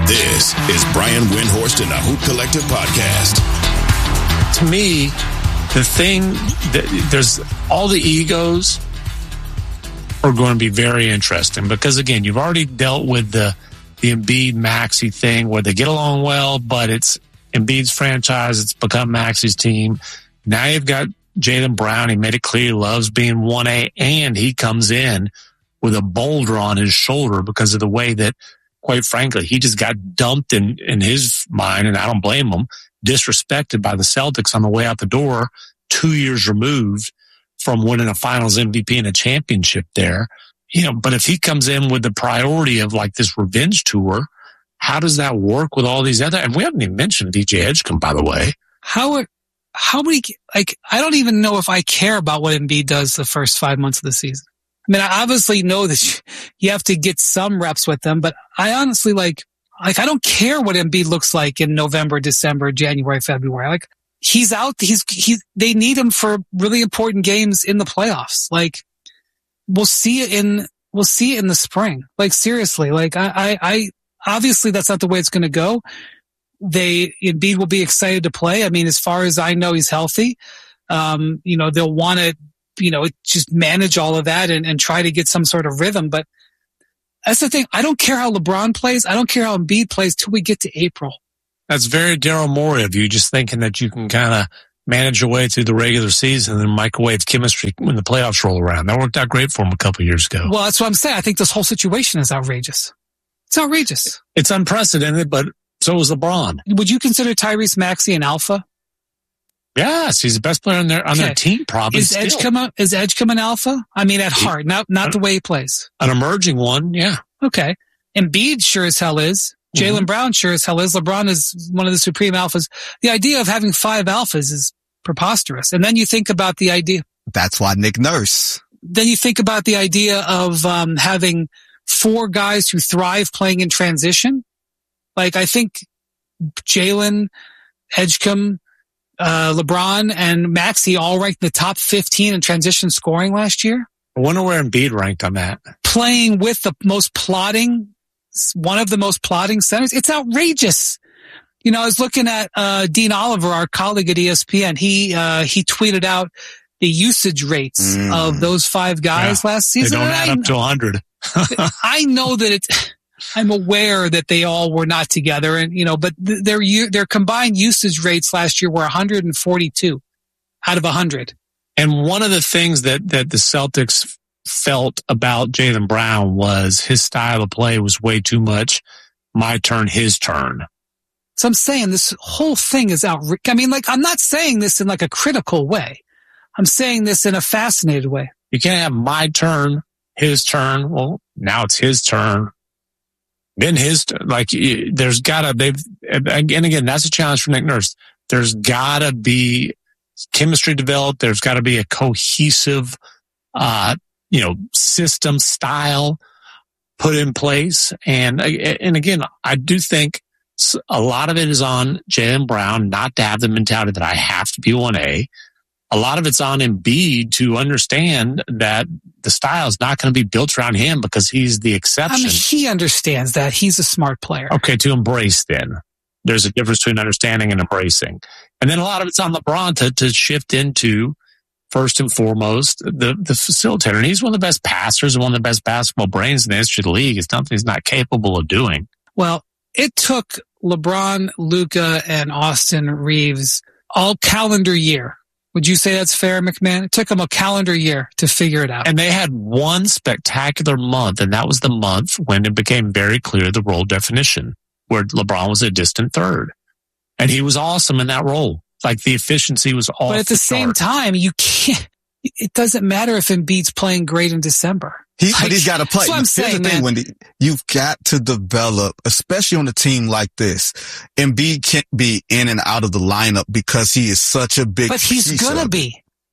This is Brian Windhorst and the Hoop Collective podcast. To me, the thing that there's all the egos are going to be very interesting because, again, you've already dealt with the Embiid Maxey thing where they get along well, but it's Embiid's franchise. It's become Maxey's team. Now you've got Jaylen Brown. He made it clear he loves being 1A, and he comes in with a boulder on his shoulder because of the way that, quite frankly, he just got dumped in his mind, and I don't blame him, disrespected by the Celtics on the way out the door, 2 years removed from winning a finals MVP and a championship there. But if he comes in with the priority of like this revenge tour, how does that work with all these other, and we haven't even mentioned DJ Edgecombe, by the way. How many, I don't even know if I care about what Embiid does the first 5 months of the season. I mean, I obviously know that you have to get some reps with them, but I honestly I don't care what Embiid looks like in November, December, January, February. He's out. They need him for really important games in the playoffs. We'll see it in the spring. Seriously, I obviously that's not the way it's going to go. Embiid will be excited to play. I mean, as far as I know, he's healthy. They'll want to, just manage all of that and try to get some sort of rhythm. But that's the thing. I don't care how LeBron plays. I don't care how Embiid plays till we get to April. That's very Daryl Morey of you, just thinking that you can kind of manage your way through the regular season and microwave chemistry when the playoffs roll around. That worked out great for him a couple of years ago. Well, that's what I'm saying. I think this whole situation is outrageous. It's outrageous. It's unprecedented, but so is LeBron. Would you consider Tyrese Maxey an alpha? Yes, he's the best player on their team, probably. Is Edgecombe an alpha? I mean, at heart, not the way he plays. An emerging one, yeah. Okay. Embiid sure as hell is. Jaylen Brown sure as hell is. LeBron is one of the supreme alphas. The idea of having 5 alphas is preposterous. And then you think about the idea. That's why Nick Nurse. Then you think about the idea of having 4 guys who thrive playing in transition. I think Jaylen, Edgecombe, LeBron, and Maxey all ranked in the top 15 in transition scoring last year. I wonder where Embiid ranked on that. Playing with one of the most plotting centers. It's outrageous. I was looking at Dean Oliver, our colleague at ESPN. He tweeted out the usage rates of those 5 guys last season. They don't add up to 100. I know that I'm aware that they all were not together, and but their combined usage rates last year were 142 out of 100. And one of the things that the Celtics felt about Jaylen Brown was his style of play was way too much my turn, his turn. So I'm saying this whole thing is outrageous. I mean, I'm not saying this in a critical way. I'm saying this in a fascinated way. You can't have my turn, his turn. Well, now it's his turn. Then his, there's gotta, and again, that's a challenge for Nick Nurse. There's gotta be chemistry developed. There's gotta be a cohesive, system style put in place. And again, I do think a lot of it is on Jaylen Brown not to have the mentality that I have to be 1A. A lot of it's on Embiid to understand that the style is not going to be built around him because he's the exception. I mean, he understands that. He's a smart player. Okay, to embrace then. There's a difference between understanding and embracing. And then a lot of it's on LeBron to shift into, first and foremost, the facilitator. And he's one of the best passers and one of the best basketball brains in the history of the league. It's something he's not capable of doing. Well, it took LeBron, Luka, and Austin Reeves all calendar year. Would you say that's fair, McMahon? It took them a calendar year to figure it out. And they had one spectacular month, and that was the month when it became very clear the role definition, where LeBron was a distant third. And he was awesome in that role. The efficiency was off. But at the same time, you can't, it doesn't matter if Embiid's playing great in December. But he's got to play. That's what I'm saying, the thing, Wendy. You've got to develop, especially on a team like this. Embiid can't be in and out of the lineup because he is such a big But he's going to be.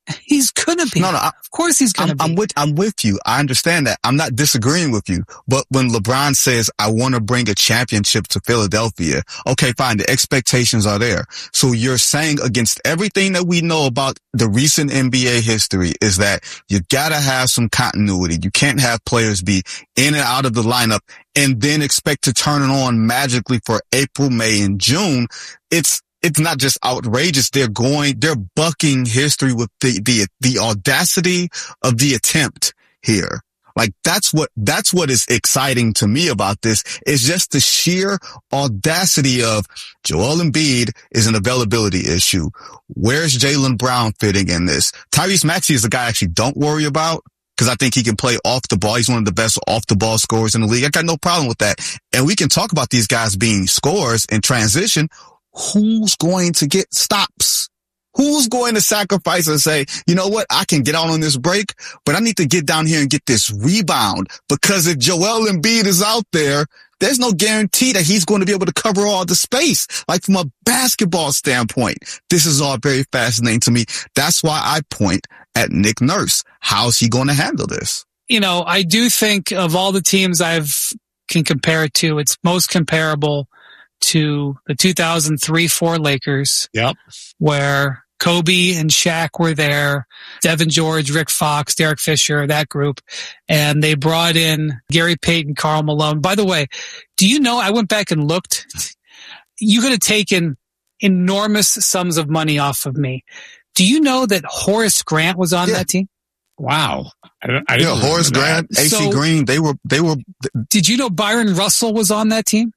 He's gonna be. No, of course he's gonna be. I'm with you. I understand that. I'm not disagreeing with you. But when LeBron says, I want to bring a championship to Philadelphia, okay, fine. The expectations are there. So you're saying against everything that we know about the recent NBA history is that you gotta have some continuity. You can't have players be in and out of the lineup and then expect to turn it on magically for April, May, and June. It's not just outrageous. They're bucking history with the audacity of the attempt here. Like that's what is exciting to me about this is just the sheer audacity of Joel Embiid is an availability issue. Where's Jaylen Brown fitting in this? Tyrese Maxey is a guy I actually don't worry about because I think he can play off the ball. He's one of the best off the ball scorers in the league. I got no problem with that. And we can talk about these guys being scorers in transition. Who's going to get stops? Who's going to sacrifice and say, you know what? I can get out on this break, but I need to get down here and get this rebound because if Joel Embiid is out there, there's no guarantee that he's going to be able to cover all the space. Like from a basketball standpoint, this is all very fascinating to me. That's why I point at Nick Nurse. How's he going to handle this? You know, I do think of all the teams can compare it to, it's most comparable to the 2003-4 Lakers. Yep. Where Kobe and Shaq were there, Devin George, Rick Fox, Derek Fisher, that group. And they brought in Gary Payton, Karl Malone. By the way, do you know, I went back and looked. You could have taken enormous sums of money off of me. Do you know that Horace Grant was on that team? Wow. I didn't Horace Grant, AC Green, they were. Did you know Byron Russell was on that team?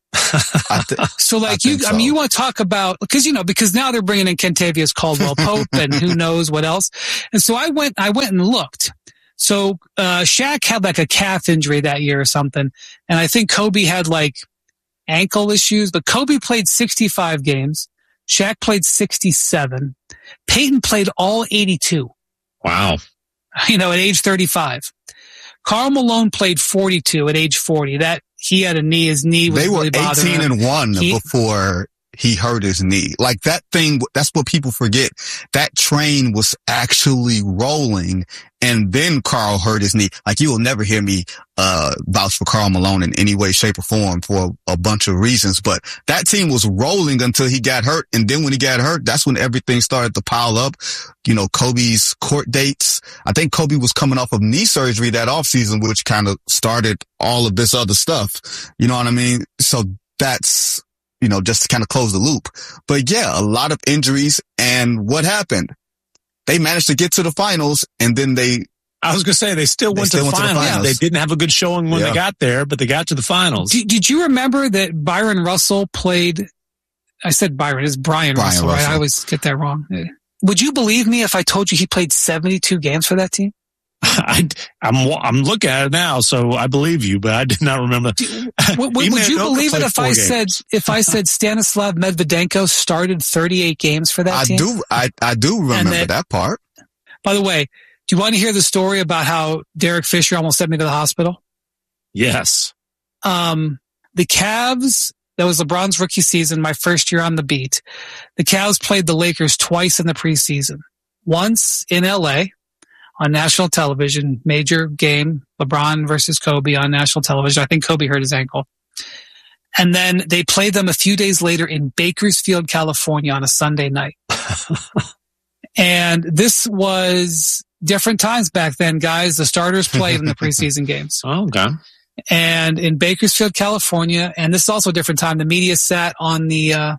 So like you want to talk about, because now they're bringing in Kentavious Caldwell-Pope and who knows what else. And so I went and looked. So, Shaq had like a calf injury that year or something. And I think Kobe had like ankle issues, but Kobe played 65 games. Shaq played 67. Peyton played all 82. Wow. At age 35. Karl Malone played 42 at age 40. He had a knee. His knee was really bothering him. They were 18-1 before he hurt his knee. Like that thing, that's what people forget. That train was actually rolling and then Karl hurt his knee. Like you will never hear me, vouch for Karl Malone in any way, shape or form for a bunch of reasons, but that team was rolling until he got hurt. And then when he got hurt, that's when everything started to pile up. Kobe's court dates. I think Kobe was coming off of knee surgery that offseason, which kind of started all of this other stuff. You know what I mean? So that's, just to kind of close the loop. But yeah, a lot of injuries. And what happened? They managed to get to the finals and then I was going to say they still went to the finals. Yeah, they didn't have a good showing when they got there, but they got to the finals. Did you remember that Byron Russell played? I said Byron, it's Brian Russell, right? I always get that wrong. Would you believe me if I told you he played 72 games for that team? I'm looking at it now, so I believe you, but I did not remember. Would you believe it if I said Stanislav Medvedenko started 38 games for that team? I do remember that part. By the way, do you want to hear the story about how Derek Fisher almost sent me to the hospital? Yes. The Cavs, that was LeBron's rookie season, my first year on the beat. The Cavs played the Lakers twice in the preseason. Once in LA on national television, major game, LeBron versus Kobe on national television. I think Kobe hurt his ankle. And then they played them a few days later in Bakersfield, California on a Sunday night. And this was different times back then, guys. The starters played in the preseason games. Oh, okay. And in Bakersfield, California, and this is also a different time, the media sat on the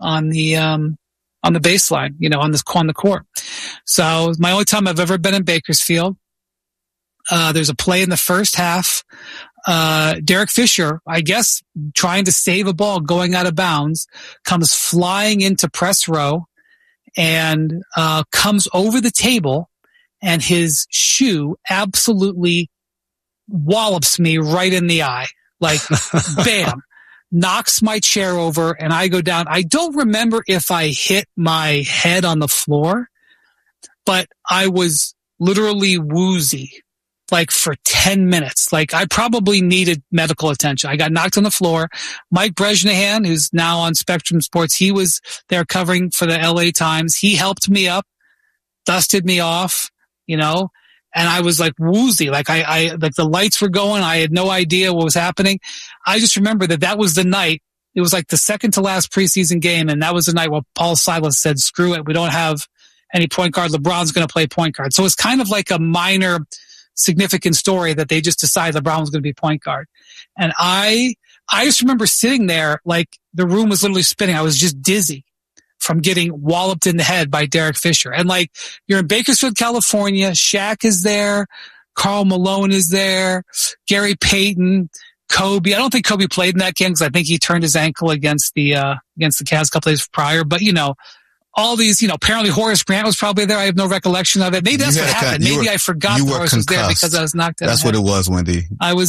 baseline, on the court. So my only time I've ever been in Bakersfield. There's a play in the first half. Derek Fisher, I guess, trying to save a ball going out of bounds, comes flying into press row and, comes over the table and his shoe absolutely wallops me right in the eye. Like, bam. Knocks my chair over and I go down. I don't remember if I hit my head on the floor, but I was literally woozy, like for 10 minutes. Like I probably needed medical attention. I got knocked on the floor. Mike Bresnahan, who's now on Spectrum Sports, he was there covering for the LA Times. He helped me up. dusted me off, and I was like woozy, like like the lights were going. I had no idea what was happening. I just remember that was the night. It was like the second to last preseason game. And that was the night where Paul Silas said, screw it. We don't have any point guard. LeBron's going to play point guard. So it's kind of like a minor significant story that they just decided LeBron was going to be point guard. And I just remember sitting there, like the room was literally spinning. I was just dizzy from getting walloped in the head by Derek Fisher. And like, you're in Bakersfield, California. Shaq is there. Karl Malone is there. Gary Payton, Kobe. I don't think Kobe played in that game because I think he turned his ankle against the Cavs a couple days prior. But, all these, apparently Horace Grant was probably there. I have no recollection of it. Maybe that's what happened. Maybe I forgot Horace was there because I was knocked out. That's what it was, Wendy.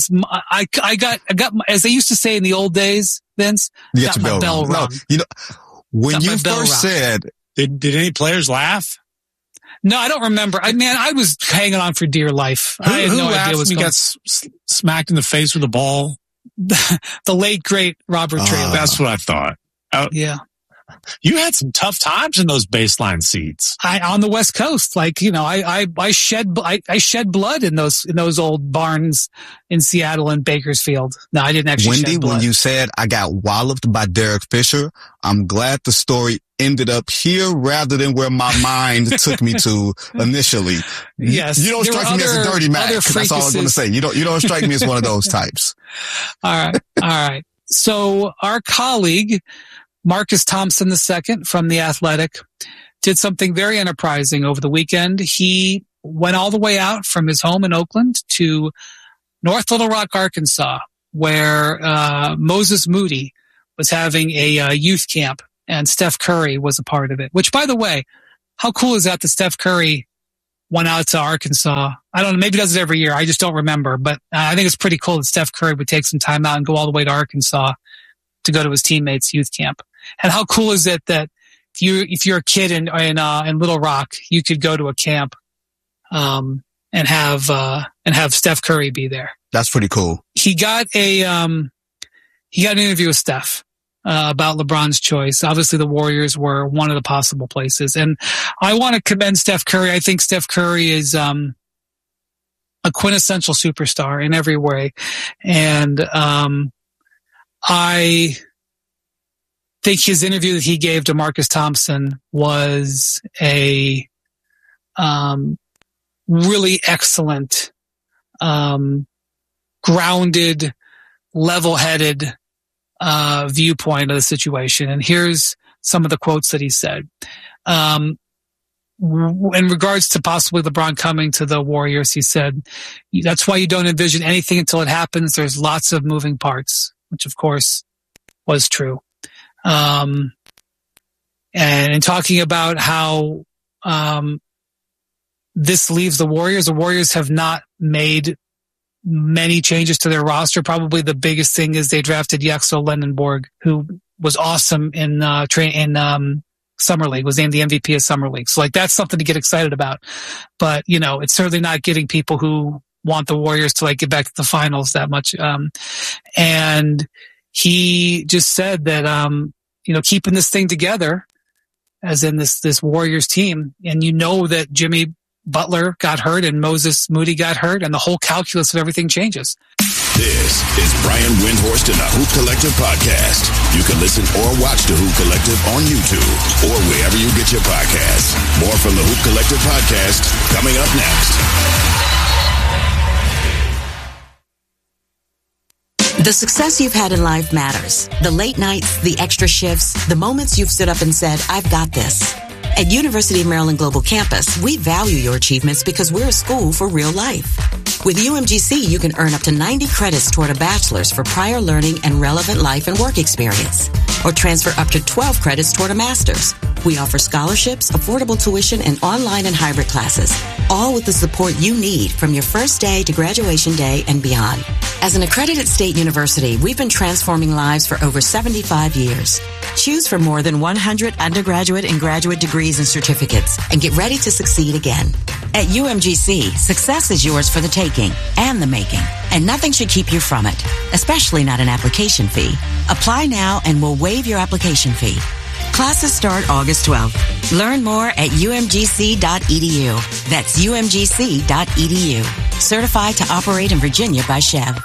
I got, as they used to say in the old days, Vince, got my bell rung. No, when you first said, did any players laugh? No, I don't remember. I was hanging on for dear life. I had no idea what was going on. Got smacked in the face with a ball? The late, great Robert Traylor. That's what I thought. Yeah. You had some tough times in those baseline seats. On the West Coast, I shed blood in those old barns in Seattle and Bakersfield. No, I didn't actually shed blood. When you said I got walloped by Derek Fisher, I'm glad the story ended up here rather than where my mind took me to initially. Yes. You don't strike me as a dirty Mac. That's all I was going to say. You don't strike me as one of those types. All right. So our colleague, Marcus Thompson II from The Athletic, did something very enterprising over the weekend. He went all the way out from his home in Oakland to North Little Rock, Arkansas, where Moses Moody was having a youth camp, and Steph Curry was a part of it. Which, by the way, how cool is that Steph Curry went out to Arkansas? I don't know, maybe he does it every year. I just don't remember. But I think it's pretty cool that Steph Curry would take some time out and go all the way to Arkansas to go to his teammates' youth camp. And how cool is it that if you're a kid in Little Rock, you could go to a camp, and have Steph Curry be there. That's pretty cool. He got an interview with Steph, about LeBron's choice. Obviously the Warriors were one of the possible places. And I want to commend Steph Curry. I think Steph Curry is, a quintessential superstar in every way. And, I think his interview that he gave to Marcus Thompson was a really excellent, grounded, level-headed viewpoint of the situation. And here's some of the quotes that he said. In regards to possibly LeBron coming to the Warriors, he said, "That's why you don't envision anything until it happens. There's lots of moving parts," which of course was true. And in talking about how this leaves the Warriors have not made many changes to their roster. Probably the biggest thing is they drafted Yaxel Lendenborg, who was awesome in Summer League, was named the MVP of Summer League. So that's something to get excited about. But, it's certainly not getting people who want the Warriors to get back to the finals that much. And he just said that, keeping this thing together, as in this Warriors team, and that Jimmy Butler got hurt and Moses Moody got hurt, and the whole calculus of everything changes. This is Brian Windhorst and the Hoop Collective podcast. You can listen or watch the Hoop Collective on YouTube or wherever you get your podcasts. More from the Hoop Collective podcast coming up next. The success you've had in life matters. The late nights, the extra shifts, the moments you've stood up and said, "I've got this." At University of Maryland Global Campus, we value your achievements because we're a school for real life. With UMGC, you can earn up to 90 credits toward a bachelor's for prior learning and relevant life and work experience, or transfer up to 12 credits toward a master's. We offer scholarships, affordable tuition, and online and hybrid classes, all with the support you need from your first day to graduation day and beyond. As an accredited state university, we've been transforming lives for over 75 years. Choose from more than 100 undergraduate and graduate degrees and certificates, and get ready to succeed again. At UMGC, success is yours for the taking and the making, and nothing should keep you from it, especially not an application fee. Apply now and we'll waive your application fee. Classes start August 12th. Learn more at umgc.edu. That's umgc.edu. Certified to operate in Virginia by Chev.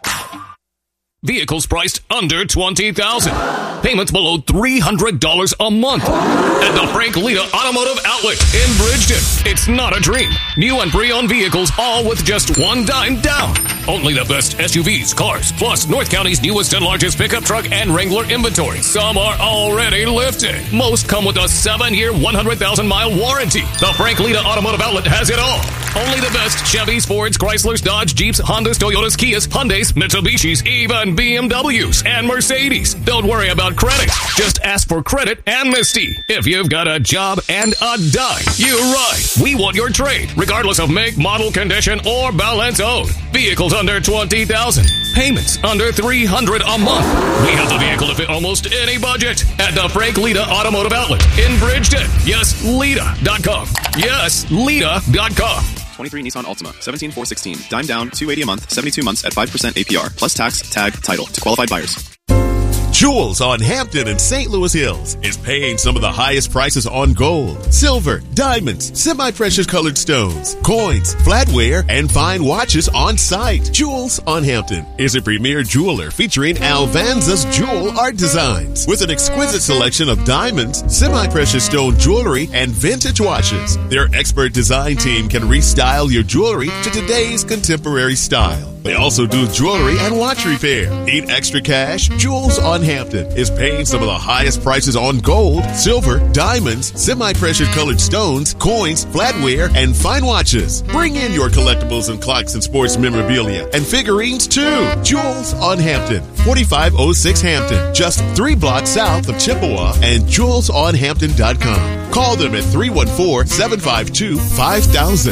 Vehicles priced under $20,000. Payments below $300 a month. At the Frank Lita Automotive Outlet in Bridgeton. It's not a dream. New and pre-owned vehicles, all with just $1 down. Only the best SUVs, cars, plus North County's newest and largest pickup truck and Wrangler inventory. Some are already lifted. Most come with a 7-year, 100,000-mile warranty. The Frank Lita Automotive Outlet has it all. Only the best Chevys, Fords, Chryslers, Dodge, Jeeps, Hondas, Toyotas, Kias, Hyundais, Mitsubishis, even BMWs and Mercedes. Don't worry about credit. Just ask for credit amnesty. If you've got a job and a dime, you're right. We want your trade, regardless of make, model, condition, or balance owed. Vehicles under $20,000. Payments under $300 a month. We have the vehicle to fit almost any budget at the Frank Lita Automotive Outlet in Bridgeton. Yes, Lita.com. Yes, Lita.com. 23 Nissan Altima, 17,416. Dime down, $280 a month, 72 months at 5% APR, plus tax, tag, title to qualified buyers. Jewels on Hampton and St. Louis Hills is paying some of the highest prices on gold, silver, diamonds, semi-precious colored stones, coins, flatware, and fine watches on site. Jewels on Hampton is a premier jeweler featuring Alvanza's jewel art designs with an exquisite selection of diamonds, semi-precious stone jewelry, and vintage watches. Their expert design team can restyle your jewelry to today's contemporary style. They also do jewelry and watch repair. Need extra cash? Jewels on Hampton is paying some of the highest prices on gold, silver, diamonds, semi-precious colored stones, coins, flatware, and fine watches. Bring in your collectibles and clocks and sports memorabilia and figurines too. Jewels on Hampton, 4506 Hampton, just 3 blocks south of Chippewa, and jewelsonhampton.com. Call them at 314-752-5000,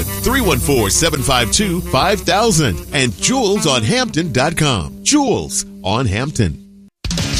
314-752-5000, and jewelsonhampton.com. Jewels on Hampton.